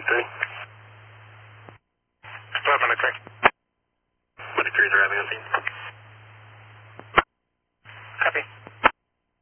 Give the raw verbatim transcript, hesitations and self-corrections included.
three. Stop on the track. twenty-three is arriving on scene.